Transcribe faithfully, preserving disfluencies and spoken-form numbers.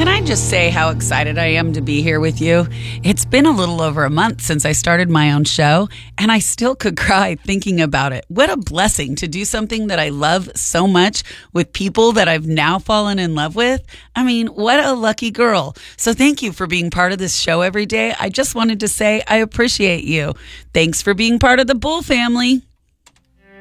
Can I just say how excited I am to be here with you? It's been a little over a month since I started my own show, and I still could cry thinking about it. What a blessing to do something that I love so much with people that I've now fallen in love with. I mean, what a lucky girl. So thank you for being part of this show every day. I just wanted to say I appreciate you. Thanks for being part of the Bull family.